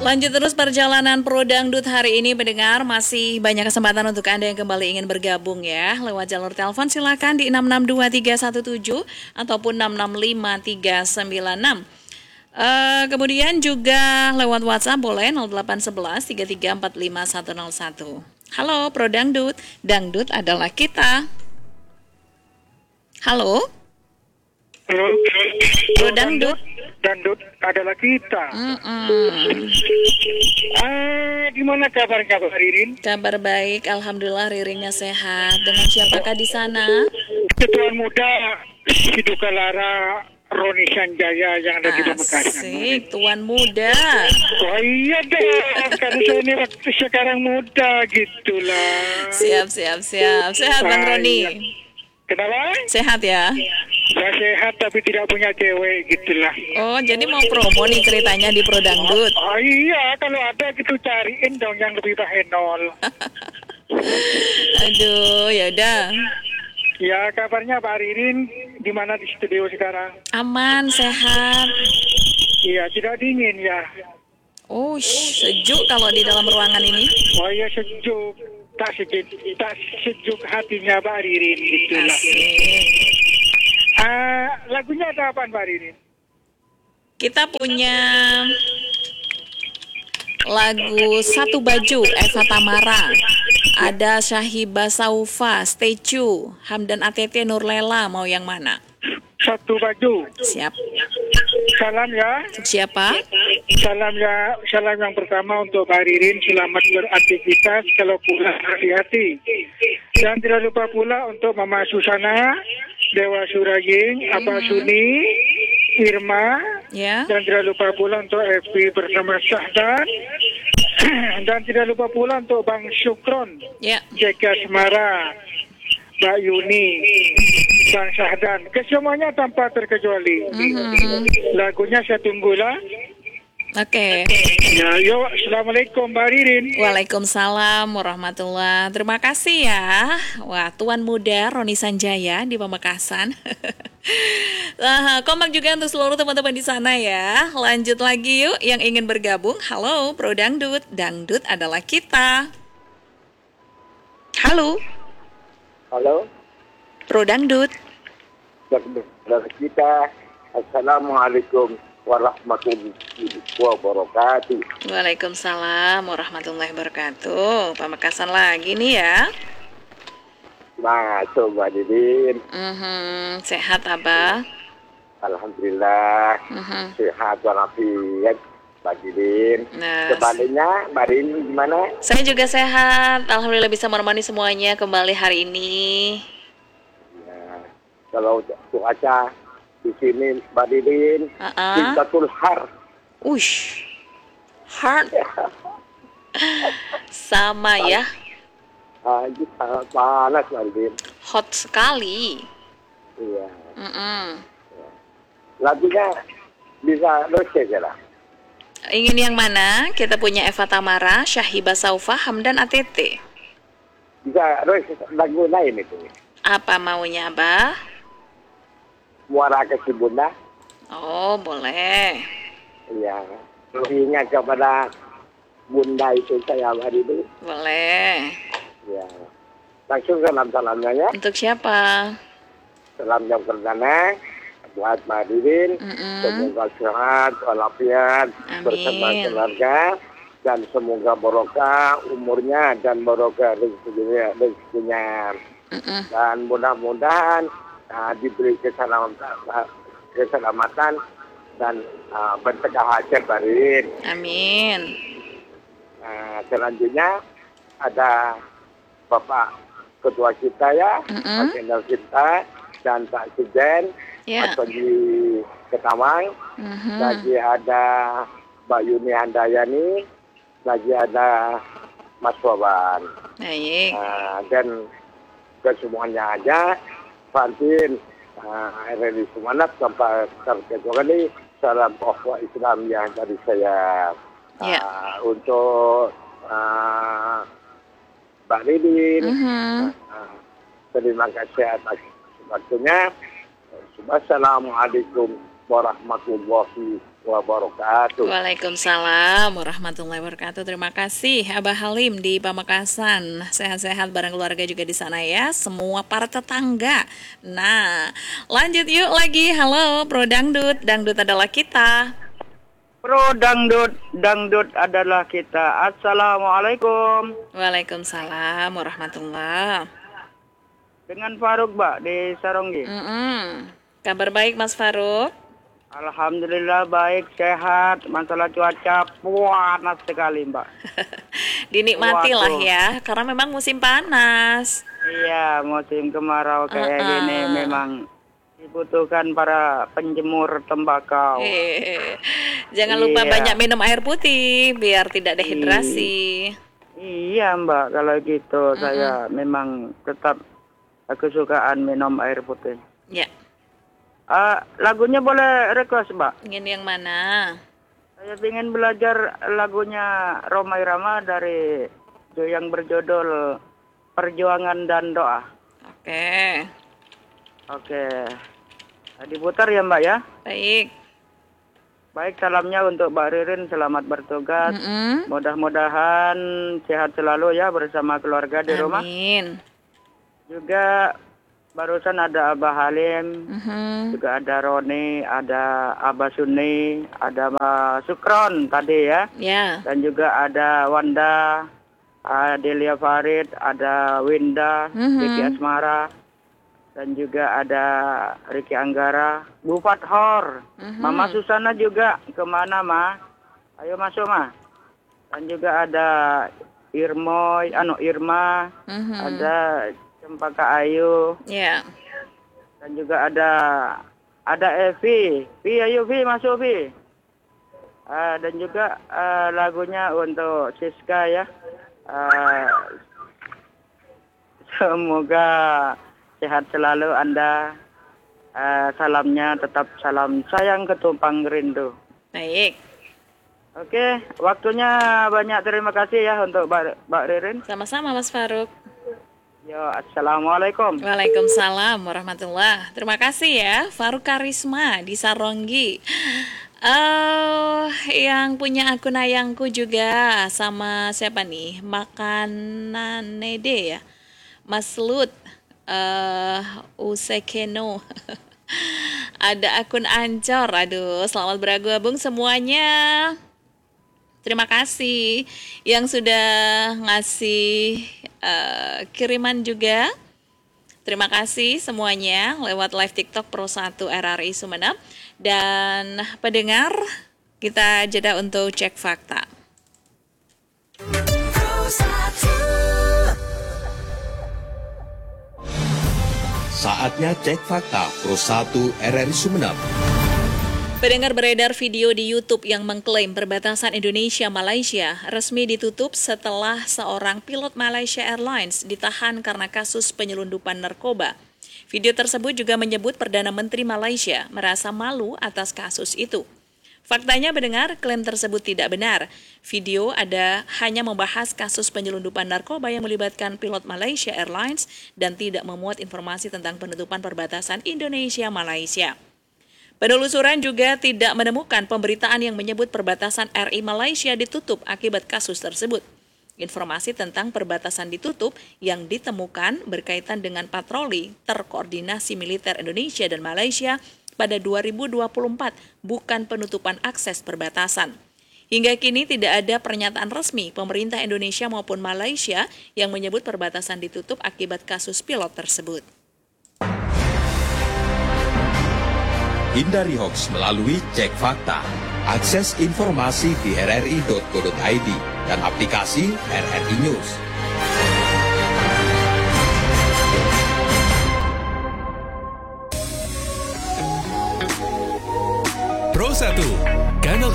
Lanjut terus perjalanan Pro Dangdut hari ini pendengar, masih banyak kesempatan untuk Anda yang kembali ingin bergabung ya. Lewat jalur telepon silakan di 662317 ataupun 665396. Kemudian juga lewat WhatsApp boleh 0811 101. Halo Pro Dangdut, Dangdut adalah kita. Halo Halo, Pro Dangdut. Dangdut adalah kita. Gimana kabar Ririn? Kabar baik, alhamdulillah Ririnnya sehat. Dengan siapakah di sana? Ketua Muda Hiduka Lara Roni Sanjaya yang ada di Pamekasan. Asik, Tuan Muda. Oh iya dong, karena saya ini waktu sekarang muda gitulah. Siap. Sehat Bang Roni. Iya. Kenapa? Sehat ya? Saya sehat tapi tidak punya cewek gitulah. Oh, jadi mau promo nih ceritanya di Pro Dangdut. Oh iya, kalau ada gitu cariin dong yang lebih bahenol. Aduh, yaudah. Ya, kabarnya Pak Ririn di mana di studio sekarang? Aman, sehat. Iya, tidak dingin ya. Oh, sejuk kalau di dalam ruangan ini. Oh iya, sejuk. Tak sejuk hatinya Pak Ririn gitulah. Asik. Lagunya ada apa Pak Ririn? Kita punya lagu Satu Baju Eva Tamara. Ada Syahibah Saufa, Statue, Hamdan ATT, Nurlela, mau yang mana? Satu Baju. Siap. Salam ya. Untuk siapa? Salam yang pertama untuk Pak Ririn, selamat beraktivitas, kalau pulang hati-hati. Dan tidak lupa pula untuk Mama Susana, Dewa Suraging, Abah Suni, Irma, Ya. dan tidak lupa pula untuk Evi bersama Syahdan, dan tidak lupa pula untuk Bang Syukron, Ya. Jeka Semara, Mbak Yuni, Bang Syahdan, kesemuanya tanpa terkecuali. Lagunya saya tunggulah. Oke. Ya, yuk, Assalamualaikum Mbak Ririn. Waalaikumsalam warahmatullahi. Terima kasih ya. Wah, Tuan Muda Roni Sanjaya di Pamekasan. Kompak juga untuk seluruh teman-teman di sana ya. Lanjut lagi yuk yang ingin bergabung. Halo Pro Dangdut, Dangdut adalah kita. Halo Halo, Pro Dangdut. dari kita. Assalamualaikum warahmatullahi wabarakatuh. Waalaikumsalam warahmatullahi wabarakatuh. Pamekasan lagi nih ya. Masuk Mbak Didin. Sehat Abah. Alhamdulillah sehat walafiat Mbak Didin. Nah, Sebaliknya Mbak Didin gimana? saya juga sehat. Alhamdulillah bisa menemani semuanya kembali hari ini. Ya, kalau cuaca di sini Mbak Didin Sintatul Har. Ush, hard. Sama ya, Ini sangat panas Mbak Didin. hot sekali. Iya. Mm-mm. Lagunya bisa Roche lah. Ingin yang mana? Kita punya Eva Tamara, Syahibah Saufa, Hamdan ATT. Bisa Roche lagu lain itu. Apa maunya Abah? Muara Kasih Bunda. Oh, boleh. Iya. Ingat kepada Bunda itu saya hari itu. Boleh. Ya. Langsung salam-salamnya ya. Untuk siapa? Salam yang pertama buat Mbak Didin. Semoga sehat, walafiat, bersama keluarga. Dan semoga barokah umurnya dan barokah rezekinya. Dan mudah-mudahan diberi keselamatan dan bertegak hajat Mbak Didin. Amin. Selanjutnya ada Bapak Ketua kita ya, Pak Jenderal kita dan Pak Sujen, atau di Ketawang. Lagi ada Mbak Yuni Handayani, lagi ada Mas Wawan. Baik. Dan kesemuanya aja, Fantin, RRI Sumanap sampai terkecuali salam ukhuwah Islam yang tadi saya untuk Mbak Ridin. Terima kasih atas waktunya. Wassalamualaikum warahmatullahi wabarakatuh. Waalaikumsalam warahmatullahi wabarakatuh. Terima kasih Abah Halim di Pamekasan. Sehat-sehat bareng keluarga juga di sana ya. Semua para tetangga. Nah, lanjut yuk lagi. Halo Bro Dangdut. Dangdut adalah kita. Pro dangdut adalah kita. Assalamualaikum. Waalaikumsalam warahmatullahi. Dengan Faruk, Mbak, di Saronggi. Kabar baik Mas Faruk? Alhamdulillah baik, sehat. Masalah cuaca panas sekali, Mbak. Dinikmati lah Waduh. ya, karena memang musim panas. Iya, musim kemarau kayak gini memang dibutuhkan para penjemur tembakau. Jangan lupa Iya. banyak minum air putih biar tidak dehidrasi. Iya, Mbak, kalau gitu saya memang tetap kesukaan minum air putih. Ya, Lagunya boleh request, Mbak? ingin yang mana? Saya ingin belajar lagunya Rhoma Irama dari yang berjudul Perjuangan dan Doa. Oke, Oke. Diputar ya, Mbak ya? baik. Baik, salamnya untuk Mbak Ririn, selamat bertugas. Mudah-mudahan sehat selalu ya bersama keluarga di rumah. Amin. Juga barusan ada Abah Halim, juga ada Roni, ada Abah Sunni, ada Mbak Sukron tadi ya. Ya, Dan juga ada Wanda, Delia Farid, ada Winda, Vicky Asmara, dan juga ada Ricky Anggara, Bu Fathor, Mama Susana juga kemana Ma? Ayo masuk Ma. Dan juga ada Irma, ada Cempaka Ayu, ya. dan juga ada Evi. Vi, ayo Vi, masuk Vi. Dan juga lagunya untuk Siska ya. Semoga sehat selalu Anda. Salamnya tetap salam sayang ketumpang rindu. Baik. Oke, waktunya banyak. Terima kasih ya untuk Mbak Ririn. Sama-sama Mas Faruk. Yo, assalamualaikum. Waalaikumsalam warahmatullahi. Terima kasih ya Faruk Karisma di Saronggi. Yang punya akun ayangku juga sama siapa nih? Makanan Nede ya. Mas Lut Usekeno. Ada akun Ancor. Aduh, selamat bergabung semuanya. Terima kasih yang sudah ngasih kiriman juga. Terima kasih semuanya lewat live TikTok Pro 1 RRI Sumeneb. Dan pendengar, kita jeda untuk cek fakta. Saatnya cek fakta Pro 1 RRI Sumeneb. Pendengar, beredar video di YouTube yang mengklaim perbatasan Indonesia-Malaysia resmi ditutup setelah seorang pilot Malaysia Airlines ditahan karena kasus penyelundupan narkoba. Video tersebut juga menyebut Perdana Menteri Malaysia merasa malu atas kasus itu. Faktanya pendengar, klaim tersebut tidak benar. Video hanya membahas kasus penyelundupan narkoba yang melibatkan pilot Malaysia Airlines dan tidak memuat informasi tentang penutupan perbatasan Indonesia-Malaysia. Penelusuran juga tidak menemukan pemberitaan yang menyebut perbatasan RI Malaysia ditutup akibat kasus tersebut. Informasi tentang perbatasan ditutup yang ditemukan berkaitan dengan patroli terkoordinasi militer Indonesia dan Malaysia pada 2024, bukan penutupan akses perbatasan. Hingga kini tidak ada pernyataan resmi pemerintah Indonesia maupun Malaysia yang menyebut perbatasan ditutup akibat kasus pilot tersebut. Hindari hoax melalui cek fakta. Akses informasi di rri.co.id dan aplikasi RRI News. Pro 1